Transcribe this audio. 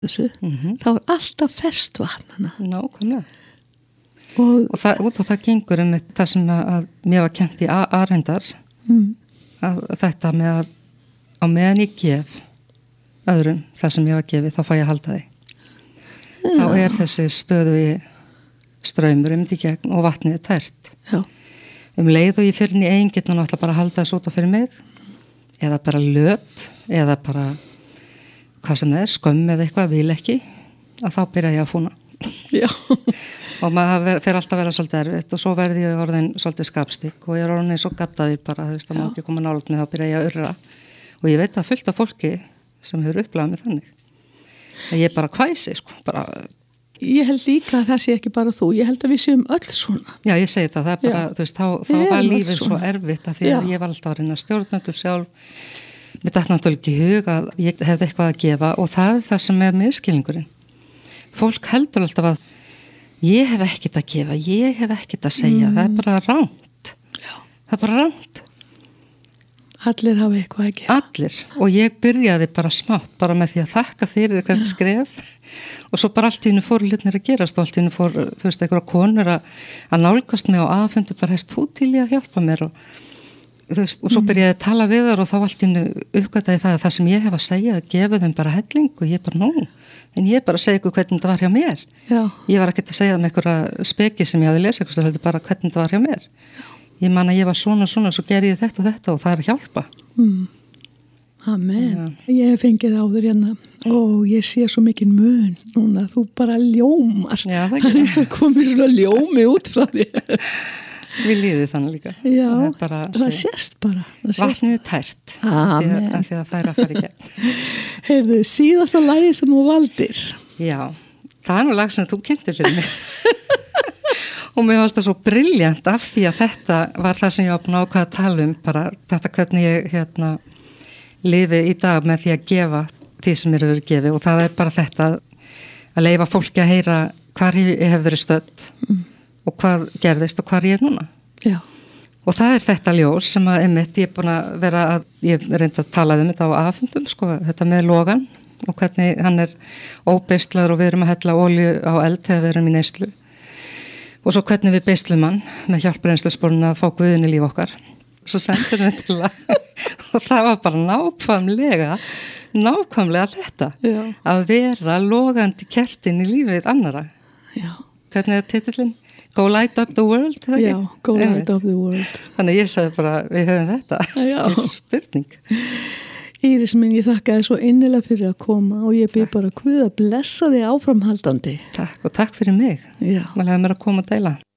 þessu, þá alltaf ferskvatnana. Nákvæmlega. Og það gengur það sem að mér var kennt í Arendar, að þetta með að á meðan ég gef öðrum það sem ég var gefið, þá fæ ég að halda því. Þá þessi stöðugi straumur í gegn og vatnið tært. Já. Leið og ég fyrir inn í eigin getur náttúrulega bara að halda þessu út á fyrir mig, eða bara löt, eða bara hvað sem það skömm eða eitthvað, vil ekki, að þá byrja ég að fúna. Já. Og maður fer alltaf að vera svolítið erfitt og svo verði ég orðin svolítið skapstík og ég orðin eins og gaddavir bara, það má ekki koma nálægt með, þá byrja ég að urra. Og ég veit að fullt af fólki sem hefur upplagað mig þannig. Að ég bara hvæsi, bara... Ég held líka að það sé ekki bara þú, ég held að við séum öll svona. Já, ég segi það, það bara, þú veist, þá var lífið svo erfitt af því að ég var alltaf að reyna stjórnendur sjálf. Mér datt náttúrulega ekki í hug að ég hefði eitthvað að gefa og það það sem misskilningurinn. Fólk heldur alltaf að ég hef ekkert að gefa, ég hef ekkert að segja, það bara rangt. Já. Það bara rangt. Allir hafa eitthvað að gefa. Allir. Og ég byrjaði bara smátt, bara með því að þakka fyrir hvert skref og svo bara allt í hennu fóru hlutnir að gerast og allt í hennu fóru, þú veist, einhverja konur að nálgast mig og aðfundu bara þú til ég að hjálpa mér og þú veist, og svo byrjaði að tala við þar og þá allt í hennu uppgötaði það að það sem ég hef að segja að gefa þeim bara helling og ég bara en ég bara segi ykkur hvernig það var hjá mér. Já. Ég var ekkert að segja með einhverja speki sem ég hafði lesið, eitthvað heldur bara hvernig það var hjá mér. Ég man að ég var svona, svo gerði ég þetta og það að hjálpa. Amen. Já. Ég hef fengið áður hérna og ég sé svo mikinn mun núna, þú bara ljómar. Já, það er eins og komið svona ljómi út frá þér. Við líðum þannig líka. Já, það sést bara. Vatnið tært. Amen. Af því að það færa að fara í gegn. Heyrðu, síðasta lagi sem þú valdir. Já, það nú lag sem þú kynntir fyrir mig. Og mér fannst það svo brilljant af því að þetta var það sem ég var búin að ákveða að tala bara þetta hvernig ég lifi í dag með því að gefa því sem mér hefur gefið og það bara þetta að leyfa fólki að heyra hvar ég hef verið stödd og hvað gerðist og hvar ég núna. Já. Og það þetta ljós sem að einmitt ég er búin að vera ég reyndi að tala þetta á aðfundum, þetta með Logan og hvernig hann óbeistlaður og við erum að hella olíu á eld þegar við erum í neyslu. Og svo hvernig við beislum hann með hjálpreynslusporinu að fá Guðin í líf okkar. Svo sendur við til og það var bara nákvæmlega þetta. Já. Að vera logandi kertin í lífið annara. Já. Hvernig titillinn? Go light up the world? Já, go light up the world. Þannig ég sagði bara, við höfum þetta. Já. Spurning. Íris minn, ég þakka þér svo innilega fyrir að koma og ég bið bara Guð að blessa þig áframhaldandi. Takk og takk fyrir mig. Já. Maður hefur mér að koma að deila.